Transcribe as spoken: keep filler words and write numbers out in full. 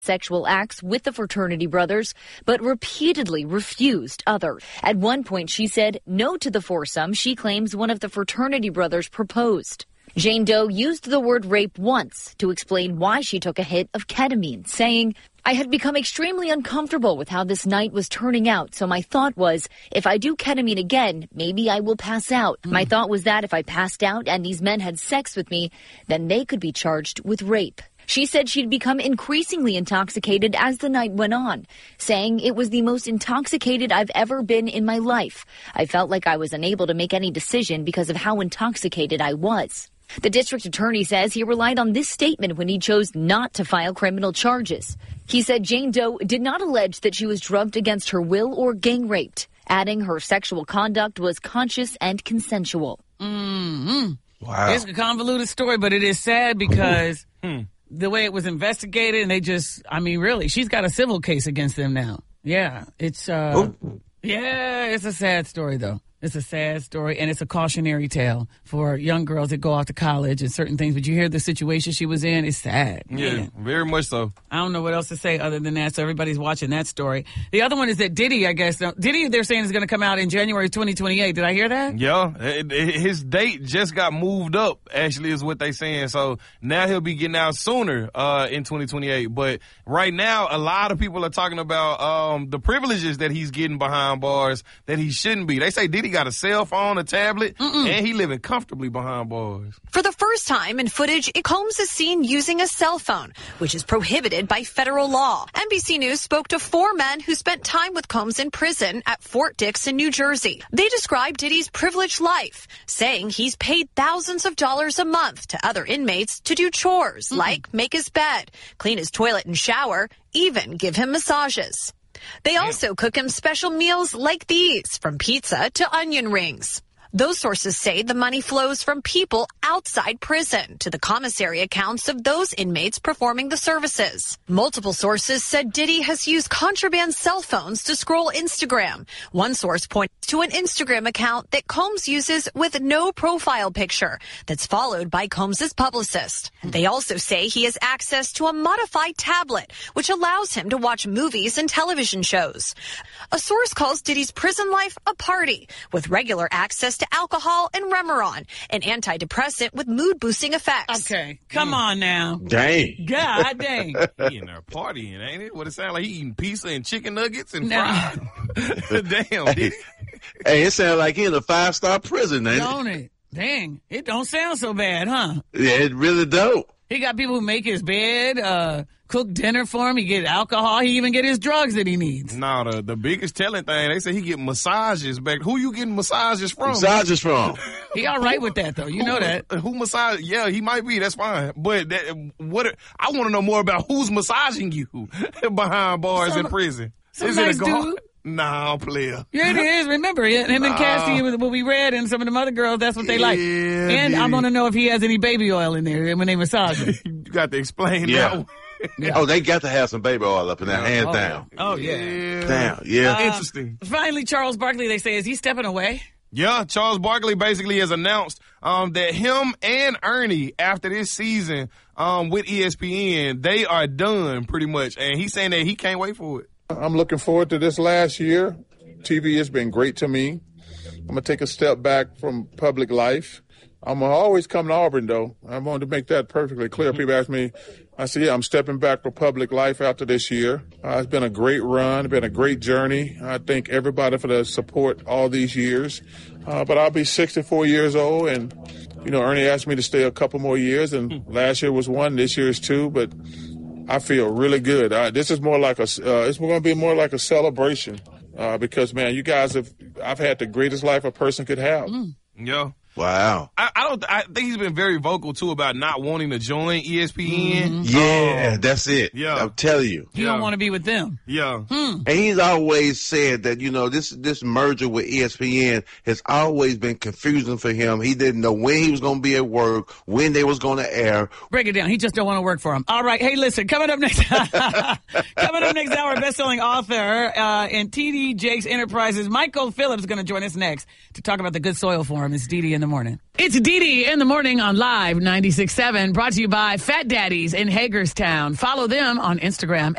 sexual acts with the fraternity brothers, but repeatedly refused others. At one point, she said no to the foursome she claims one of the fraternity brothers proposed. Jane Doe used the word rape once to explain why she took a hit of ketamine, saying, "I had become extremely uncomfortable with how this night was turning out, so my thought was, if I do ketamine again, maybe I will pass out. Mm. My thought was that if I passed out and these men had sex with me, then they could be charged with rape." She said she'd become increasingly intoxicated as the night went on, saying it was the most intoxicated I've ever been in my life. I felt like I was unable to make any decision because of how intoxicated I was. The district attorney says he relied on this statement when he chose not to file criminal charges. He said Jane Doe did not allege that she was drugged against her will or gang raped, adding her sexual conduct was conscious and consensual. Mm-hmm. Wow. It's a convoluted story, but it is sad because hmm. the way it was investigated, and they just, I mean, really, she's got a civil case against them now. Yeah, it's, uh, Ooh. yeah, it's a sad story, though. It's a sad story, and it's a cautionary tale for young girls that go off to college and certain things. But you hear the situation she was in, it's sad. Yeah, man. Very much so. I don't know what else to say other than that, so everybody's watching that story. The other one is that Diddy, I guess. Diddy, they're saying, is going to come out in January twenty twenty-eight. Did I hear that? Yeah. It, it, his date just got moved up, actually, is what they're saying. So now he'll be getting out sooner uh, in twenty twenty-eight. But right now, a lot of people are talking about um, the privileges that he's getting behind bars that he shouldn't be. They say Diddy got a cell phone, a tablet, Mm-mm. and he living comfortably behind bars. For the first time in footage, Combs is seen using a cell phone, which is prohibited by federal law. N B C News spoke to four men who spent time with Combs in prison at Fort Dix in New Jersey. They described Diddy's privileged life, saying he's paid thousands of dollars a month to other inmates to do chores, mm-hmm. like make his bed, clean his toilet and shower, even give him massages. They also cook him special meals like these, from pizza to onion rings. Those sources say the money flows from people outside prison to the commissary accounts of those inmates performing the services. Multiple sources said Diddy has used contraband cell phones to scroll Instagram. One source pointed to an Instagram account that Combs uses with no profile picture that's followed by Combs's publicist. They also say he has access to a modified tablet, which allows him to watch movies and television shows. A source calls Diddy's prison life a party, with regular access to alcohol and Remeron, an antidepressant with mood-boosting effects. Okay, come mm. on now. Dang. God dang. He in there partying, ain't it? What it sound like? He eating pizza and chicken nuggets and no. fries. Damn. Hey, hey, it sounds like he in a five-star prison, ain't don't it? it? Dang. It don't sound so bad, huh? Yeah, it really don't. He got people who make his bed, uh, cook dinner for him. He get alcohol. He even get his drugs that he needs. No, the, the biggest telling thing, they say he get massages back. Who you getting massages from? Massages from. He all right with that, though. You who, know that. Who massage? Yeah, he might be. That's fine. But that, what? I want to know more about who's massaging you behind bars some, in prison. Some Is nice it a guard? dude. Nah, player. Yeah, it is. Remember, him nah. and Cassie, what we read, and some of them other girls, that's what they yeah, like. And yeah. I want to know if he has any baby oil in there when they massage him. You got to explain yeah. that one. Yeah. Oh, they got to have some baby oil up in there, hands oh, down. Oh, yeah. Damn, yeah. Uh, Interesting. Finally, Charles Barkley, they say, is he stepping away? Yeah, Charles Barkley basically has announced um, that him and Ernie, after this season um, with E S P N, they are done pretty much. And he's saying that he can't wait for it. I'm looking forward to this last year. T V has been great to me. I'm going to take a step back from public life. I'm going to always come to Auburn, though. I wanted to make that perfectly clear. People ask me, I said, yeah, I'm stepping back from public life after this year. Uh, it's been a great run. It's been a great journey. I thank everybody for the support all these years. Uh, but I'll be sixty-four years old, and, you know, Ernie asked me to stay a couple more years, and last year was one, this year is two, but I feel really good. Uh, this is more like a, uh, it's going to be more like a celebration. Uh, because, man, you guys have, I've had the greatest life a person could have. Mm. Yeah. Wow. I, I don't. I think he's been very vocal too about not wanting to join E S P N. Mm-hmm. Yeah, um, that's it. Yeah, I'm telling you. He yeah. don't want to be with them. Yeah. Hmm. And he's always said that, you know, this this merger with E S P N has always been confusing for him. He didn't know when he was going to be at work, when they was going to air. Break it down. He just don't want to work for him. All right. Hey, listen. Coming up next. coming up next hour, best-selling author uh, in T D Jakes Enterprises, Michael Phillips, is going to join us next to talk about the Good Soil Forum. It's Dee Dee in the morning. It's Dee Dee in the morning on Live ninety-six point seven, brought to you by Fat Daddies in Hagerstown. Follow them on Instagram